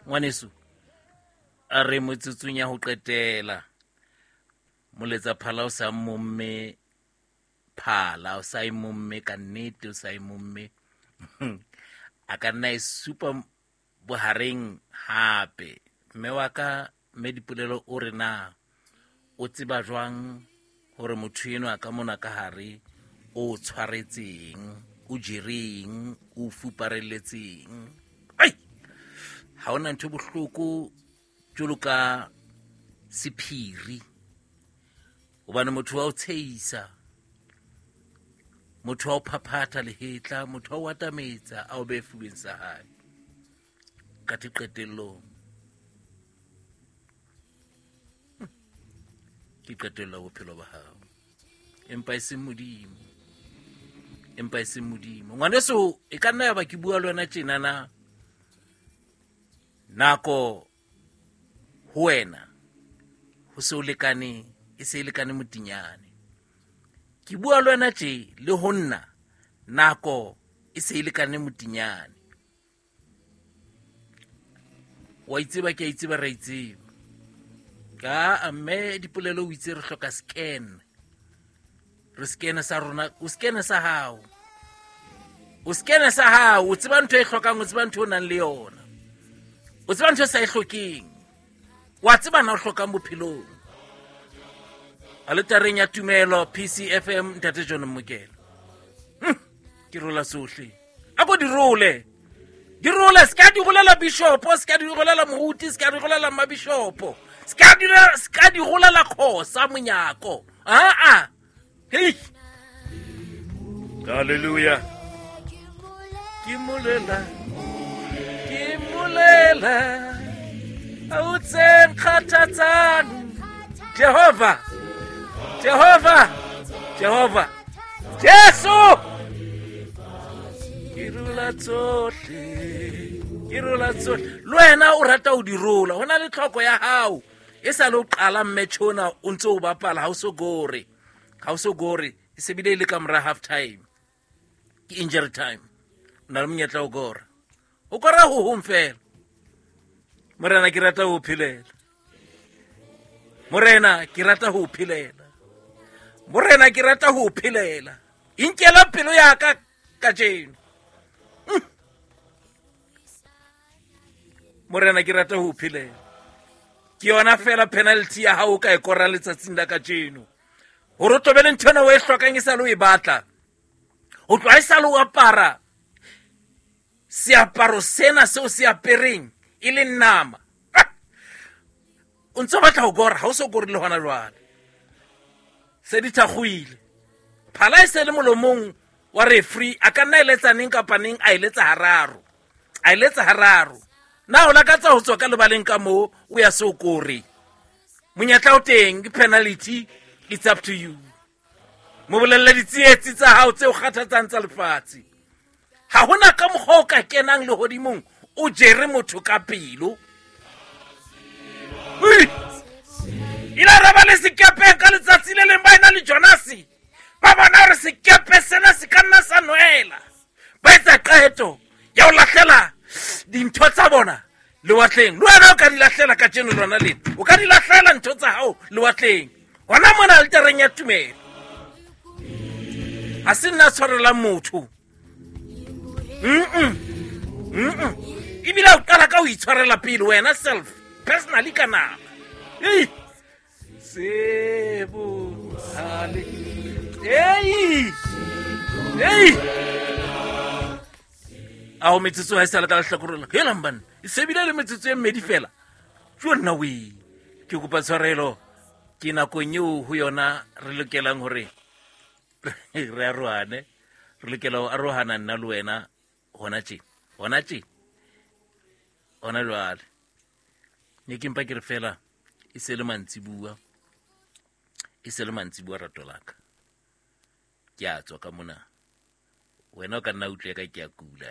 ngwaneso a re motsutsung ya ho qetela moletsa phala o sa momme phala o sa imomme ka nnete o sa imomme a ka nna e supa bohareng hape mme wa ka mme dipolelo o re na o tseba jwang hore motho eno a ka mona ka hare o tshwaretseng o jereng o fuparelletseng ai ha ona ntho bohloko jolo ka sephiri obane motho wa o tshehisa motho wa o phaphata lehetla motho wa o atametsa a o be fuweng sa hae ka tiqetellong ke qetella bophelo ba hao empa e seng modimo ngwaneso e ka nna ya ba ke bua le wena tjenana nako ho wena ho se o lekane e se lekane motinyane ke bua le wena tje le ho nna nako e se lekane motinyane wa itseba ke a itseba ra itseba ka amme dipolelo o itse re hloka scan re scan sa rona o scan sa hao o scan sa hao o tseba ntho e hlokang o tseba ntho o nang le yona o tseba ntho sa e hlokeng wa tseba na o hlokang bophelong a le tareng ya Tumelo PCFM ntate John Mokele ke rola sohle a go di role ska di golela bishop ska di golela moruti ska di golela mabishopo ska di golela khosa monyako hey hallelujah ke mulela au tsen khatatsang Jehova Jesu kirula tsohle lwena o rata o di rola hona le tlhoko ya hao e sa le o qala mmetshona o ntse o bapala ha o so gore e se bile ile ka mora half time ke injury time na le monyetla o gora ho homfela morena ke rata ho phelela morena ke rata ho phelela inkela pelo ya ka jeno morena ke rata ho phelela ke yona fela penalty ya hao ka e korra letsatsing la ka jeno ho re tobele nthona o e hlokang e sa lo e batla o tloa e sa lo apara seaparo sena seo se apereng e le nama o ntse batla ho gora ha o so gore le hona jwale se di thagwile phala e se le molomong wa referee a ka nna eletsa neng kapa neng a eletsa hararo na o lakatsa ho tswa ka lebaleng ka mo o ya sokore monyetla o teng ke penalty it's up to you mo bolella ditsietsi tsa hao tse o kgathatsang tsa lefatshe ha hona ka mokgwa o ka kenang le hodimong o jere motho ka pelo ila raba le sekepe ka letsatsi le leng ba ena le Jonasi ba bona re sekepe sena se ka nna sa noela ba etsa qeto ya o lahlela dintho tsa bona lewatleng le wena o ka di lahlela ka tjeno lona le o ka di lahlela ntho tsa hao lewatleng hona mona le tereng ya Tumelo a se nna tshwarela motho ibila o qala ka o itshwarela pele wena self personally ka nama sebo hale hey ao metsotso ha e sala ka lehlakorela hela mbane e sebile le metsotso e mmedi fela jona we ke kopa tshwarelo ke nakong eo ho yona re lokelang hore re arohane re lokela ho arohana nna le wena hona tje hona jwale ne ke mpa ke re fela e se le mantsibua rato laka ke a tswa ka mona wena o ka nna utlwe ka ke a kula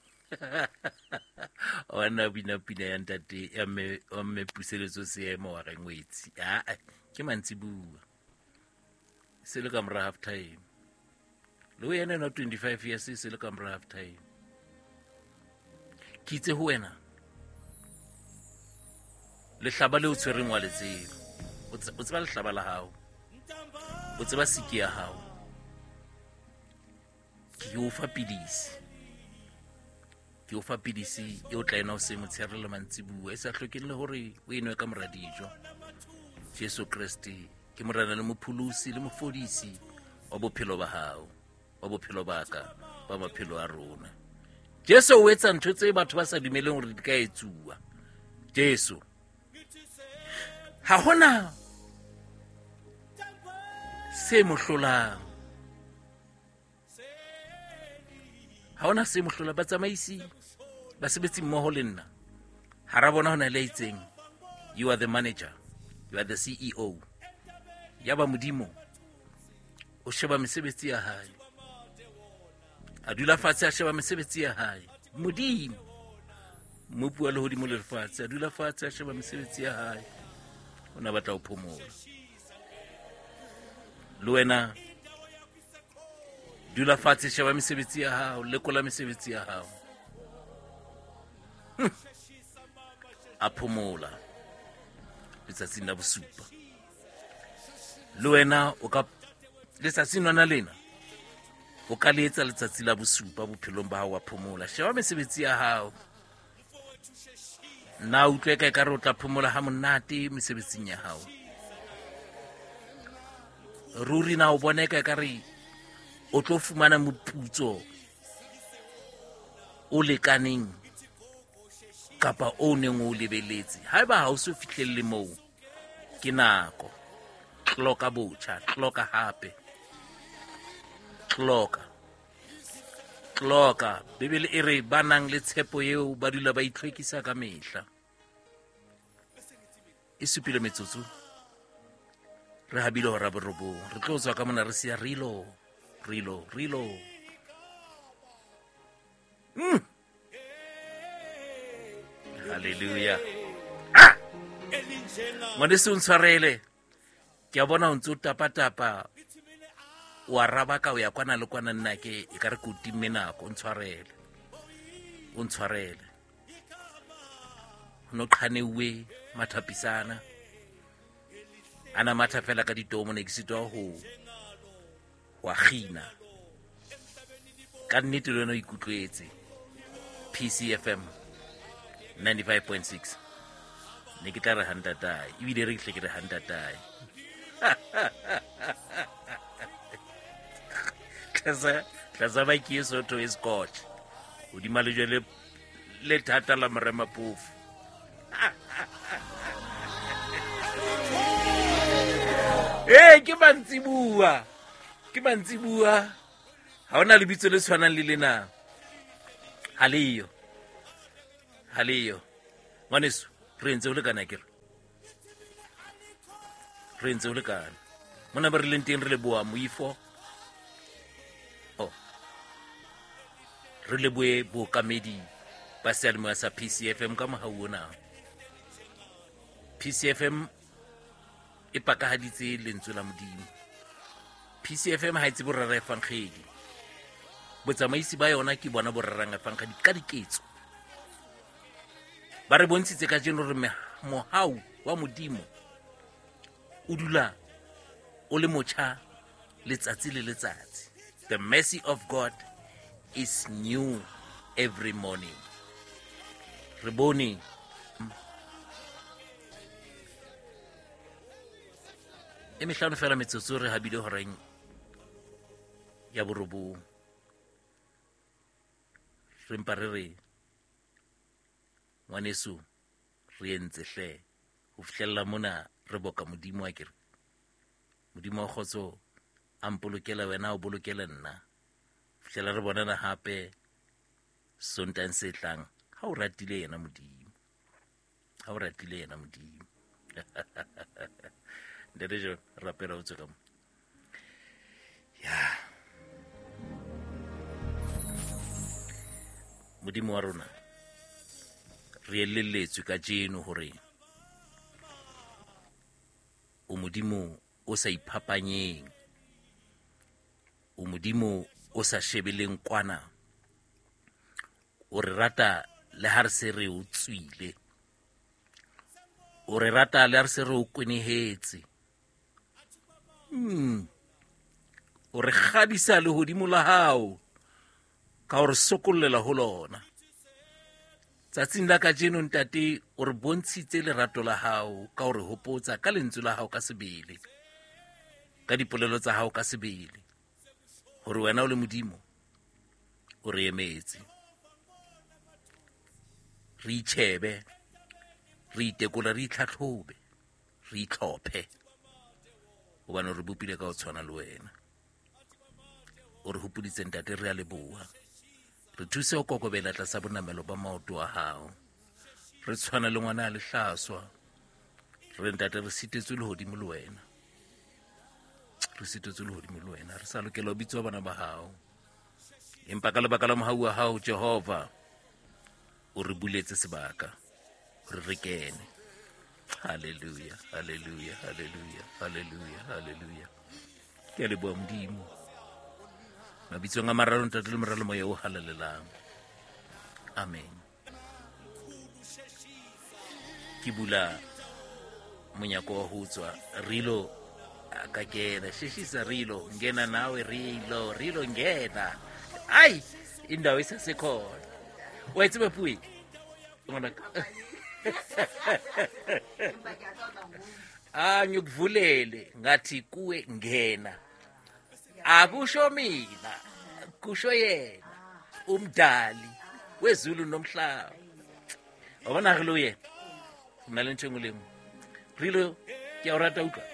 ona pina ya ntate ya me puseletso seemo wa re ngwetsi ke mantsibua se le ka mora half time le wena no 25 years se le ka mora half time ke itse ho wena lehlaba le o tshwereng wa le tseba, o tseba lehlaba la hao, o tseba siki ya hao, ke o fa pidisi, ke o fa pidisi e o tla ena o se motshehare le mantsibuwa, e sa hlokeng le hore o enwe ka mora dijo. Jesu Kriste ke morena le mopholosi le mofodisi wa bophelo ba hao, wa bophelo ba ka, ba maphelo a rona. Jesu o etsa ntho tse batho ba sa dumeleng hore di ka etsuwa. Jesu ha hona se mo hlolang, ha hona se mo hlolang. Batsamaisi ba sebetsi mmoho le nna ha ra bona hona le itseng, you are the manager, you are the CEO. Yaba modimo o sheba mesebetsi ya hae, a dula fatshe a sheba mesebetsi ya hae. Modimo mo bua le hodimo le lefatshe, a dula fatshe a sheba mesebetsi ya hae. Ona batla o phomola le wena, dula fatshe sheba mesebetsi ya hao, lekola mesebetsi ya hao. A phomola letsatsing la bosupa. Le wena o ka letsatsing lona lena o ka letsa letsatsi la bosupa bophelong ba hao, wa phomola, sheba mesebetsi ya hao. Na utlwe ka ekare o tla phomola ha monate mesebetsing ya hao. Ruri na o bone ka ekare o tlo fumana moputso o lekaneng kapa o neng o lebeletse. Haeba ha o se fihlelle moo, ke nako, tloka botjha, tloka hape, tloka. Bibele e re ba nang le tshepo eo ba dula ba itlhwekisa ka mehla. E supile metsotso re habile hora borobong, re tlo tswa ka mona re sia rilo. Hallelujah. Ngwane se o ntshwarele, ke a bona o ntse o tapa o araba ka o ya kwana le kwana, nna ke e ka re ko timme nako. O ntshwarele no qhaneuwe mathapisana ana matha fela ka ditomo, ne ke sitwa ho wa khina ka nnete. Le wena o ikutlwetse PCFM 95.6, ne ke tla re hantatai, ebile re hle ke re hantatai. Tlaza ba ke so to is scotch o di male le thata la morema pofu. Ke mantsibua ha ona lebitso le tshwanang le lena. Haleyo ngwaneso, re ntse o le kana, ke re ntse o le kana mona ba re leng teng. Re le boa moifo, re le boe bookamedi ba sealemoya sa PCFM ka mohau ona. PCFM e pakahaditse lentswe la modimo. PCFM ha itse borara efankgedi, botsamaisi ba yona ke bona borarang efankgedi ka diketso. Ba re bontshitse ka jeno re mohau wa modimo o dula o le motjha letsatsi le letsatsi. The mercy of God is new every morning. Re bone e mehlano fela metsotso re habile horeng ya borobong. Re mpa re ngwaneso re entse hle ho fihlella mona re boka modimo. Akere modimo wa khotso a mpolokela wena, o bolokela nna, fihlella re bonana hape sontang se tlang. Ha o ratile yena modimo, ndere jo rapela o tsaka ya modimo wa rona. Re elelletswe ka jeno hore o modimo o sa iphapanyeng, o modimo o sa shebeleng kwana, o re rata le ha re se re o tswile, o re rata le re se re o kwenehetse o re kgadisa le hodimo la hao ka o re sokollela ho lona tsatsing la kajeno ntate o re bontshitse lerato la hao ka o re hopotsa ka lentswe la hao ka sebele ka dipolelo tsa hao ka sebele hore wena o le modimo o re emetse re itshebe re itekola re itlhatlhobe re itlhophe hobane re bopile ka o tshwana le wena o re hopoditse ntate re a leboha re thuse o kokobela tlasa bonamelo ba maoto a hao re tshwana le ngwana a lehlaswa re ntate re sitetswe le hodimo le wena re sitetswe le hodimo le wena re sa lokela ho bitswa bana ba hao empa ka lebaka la mohau wa hao Jehova o re buletse sebaka re kene haleluya haleluya haleluya haleluya haleluya ke le bo modimo mabitsong a mararo ntate le moralo moya o halalelang amen ke bula monyako wa ho tswa rilo ka kena shishisa rilo ngena nawe rilo ngena ai indawo isasekhona wethu baphuyi ngona ngikuvulele ngathi kuwe ngena akusho mina kusho yena umdali wezulu nomhlaba wabona re lo yena nalento ngolemo rilo ke a rata utlwa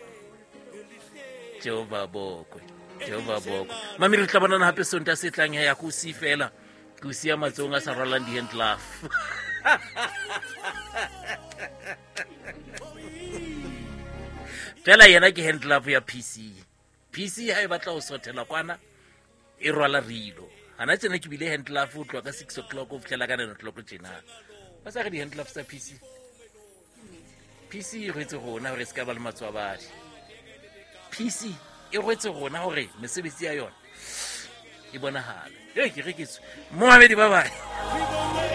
Jehova bokwe mami re tla bonana hape sonta se tlang ya go si fela go sia matsong a sa rwalang di hand glove fela yena ke hand glove ya PC ha e batla o sothela kwana e rwala rilo hana tsena ke bile hand glove o tlwa ka 6 o'clock o fitlela ka 9 o'clock tsena ba sa ga di hand glove tsa PC re tse gona hore se ka ba le matswa badi PC e rwetse gona hore mesebetsi ya yona e bonahala ke reketswe Mohammed bye bye